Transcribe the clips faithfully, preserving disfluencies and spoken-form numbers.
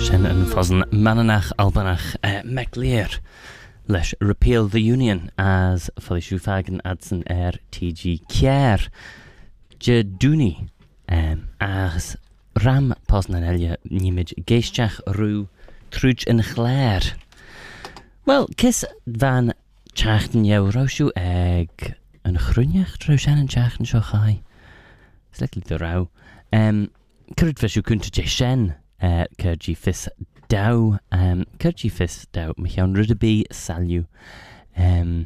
sin an fosn mananach albanach uh, MacLear leis Repeal the Union as falisú fagan adsan er T G Kier je dúni um, as ram posnan elia nímid geisteach rú trúd in chléir. Well, kis van chachten jou roosú ag an chrúneach tro shan an chachten seo chai. Slikli the rau. Um, Cyrd fesú kunta je shen uh, cyrd fis daw um, cyrd fis daw michawn rydabi salw um,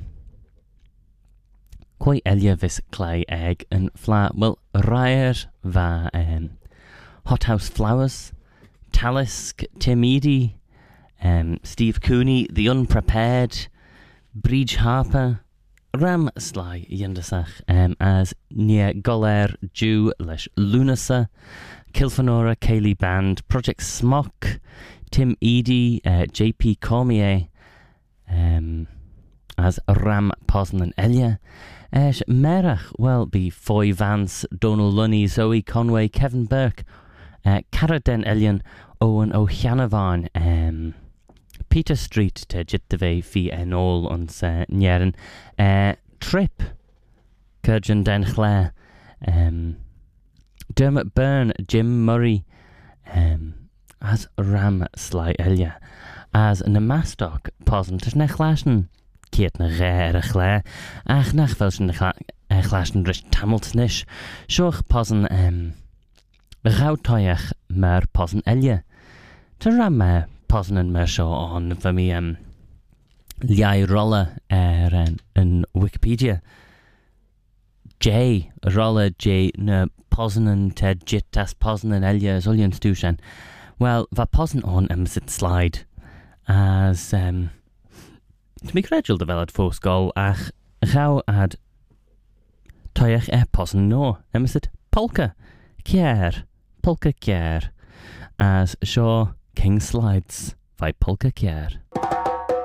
Quai elia vis clay egg and fla well ryer va um, Hothouse Flowers, Talisk, Tim Eady, um, Steve Cooney, The Unprepared, Bridge Harper, Ram Sly Yandasach um, as Nia Goler Jew Lesh Lunasa, Kilfanora Kaylee Band, Project Smock, Tim Eady, uh, J P Cormier um, as Ram Posnan Elia. Esh Merach, well, be Foy Vance, Donald Lunny, Zoe Conway, Kevin Burke, uh, Cara Den Elian, Owen O'Shanavan, um, Peter Street, te Jittave fi Enol ons uh, Njeren, uh, Trip, Kurjan Den Chlair, um, Dermot Byrne, Jim Murray, um, as Ram Sly Elia, as Namastock, Posn, Tish Nechlaschen, Kiet na Rare Chlair, Ach nach Velschen Nechlaschen Rish Tamiltonish, Shoch Posn, um, Rautoyach Mer Posn Elia, to Ram uh, Posn and Mer Shaw on for me, um, Liai Rolla er uh, in Wikipedia. J Rolla J na Posn and Ted Jittas Posn and Elia Zulian Stushan. Well, va Posn on um sit slide as um to make Rachel developed for skull ach how ad Toyach e Posn no um sit polka kier polka kier as Shaw King Slides by polka kier.